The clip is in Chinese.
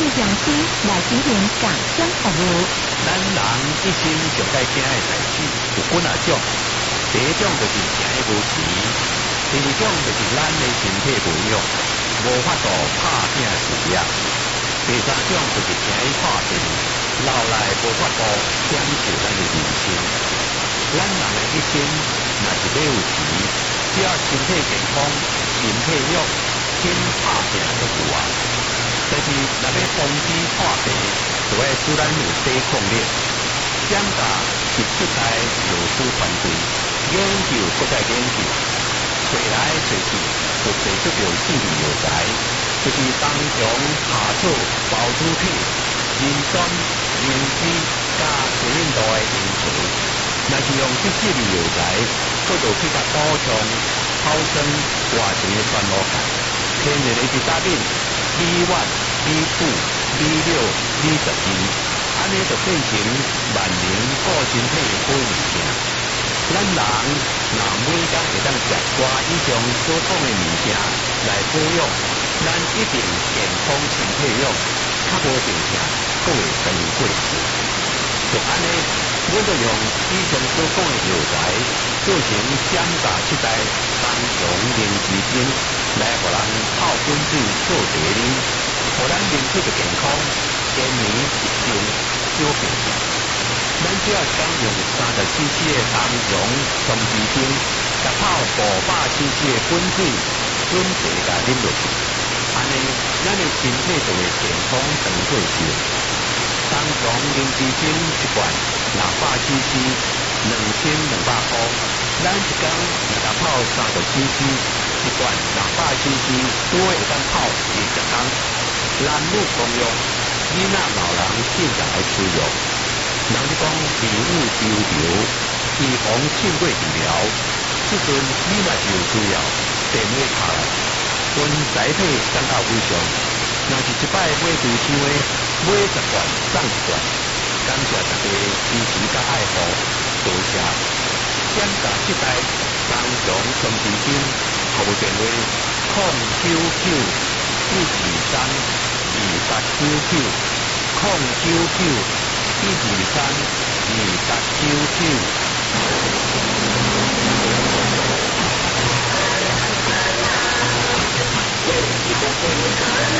中心来进行共享服务。 咱人一生上该惊的代志有几啊种，第一种就是惊的无钱，第二种就是咱的身体无用，无法度拍拼事业，第三种就是惊伊破病，老来无法度享受咱的人生。咱人的一生若是要有钱，只要身体健康、身体弱，肯拍拼就有啊。但是若要防止破病，就要使咱有抵抗力。蒋家是出台药师团队，研究搁再研究，找来找去，就找出着4味药材，就是冬虫夏草、包子体、人参、灵芝加水印度的因素。若是用这4味药材，搁就去甲补充草酸活性的酸露钙，天然的维他命、B1、B9、B6、B12，安尼就变成万能顾身体的好物件。咱人若每天会当食寡以上所讲的物件来保养，咱一定健康身体弱，较无病痛，搁会长过日。就安尼，我就用以上所讲的药材做成蒋家7代冬虫灵芝精，来互人泡滚水做茶啉，互咱身体就健康，延年益寿，少病痛。咱只要是讲用30cc 的冬虫松枝精，甲泡500cc 的滚水，准时甲啉落去，安尼咱的身体就会健康长过寿。冬虫灵芝精一罐200cc，2200块。咱一工若甲泡30cc，一罐200cc，多会当泡20工。男女共用，囡仔老人尽量来使用。人是讲利物周流，预防胜过治疗。即阵你若是有需要，电话打来，阮载体感到非常。若是一摆买除箱的，买10罐送1罐。感谢大家支持甲爱护，多谢。蒋家7代冬虫松枝精，服务电话099-123-2899。